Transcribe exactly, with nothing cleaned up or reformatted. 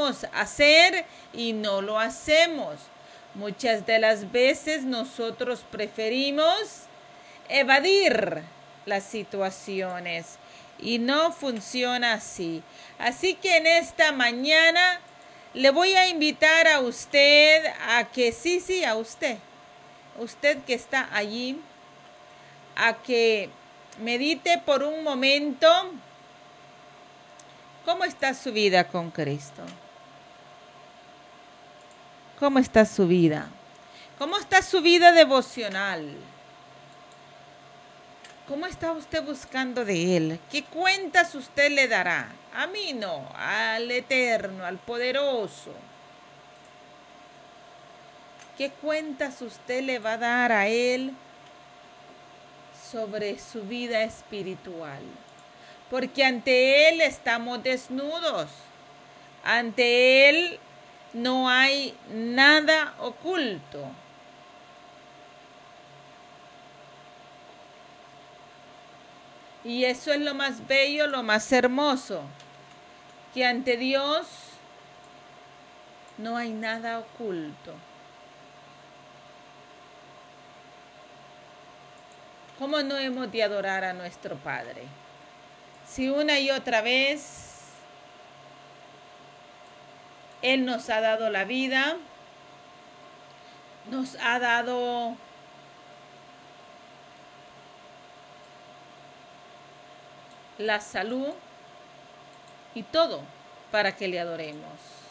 queremos hacer y no lo hacemos. Muchas de las veces nosotros preferimos evadir las situaciones y no funciona así. Así que en esta mañana le voy a invitar a usted a que, sí, sí, a usted, usted que está allí, a que medite por un momento cómo está su vida con Cristo. ¿Cómo está su vida? ¿Cómo está su vida devocional? ¿Cómo está usted buscando de Él? ¿Qué cuentas usted le dará? A mí no, al Eterno, al Poderoso. ¿Qué cuentas usted le va a dar a Él sobre su vida espiritual? Porque ante Él estamos desnudos. Ante Él no hay nada oculto. Y eso es lo más bello, lo más hermoso, que ante Dios no hay nada oculto. ¿Cómo no hemos de adorar a nuestro Padre? Si una y otra vez Él nos ha dado la vida, nos ha dado la salud y todo para que le adoremos.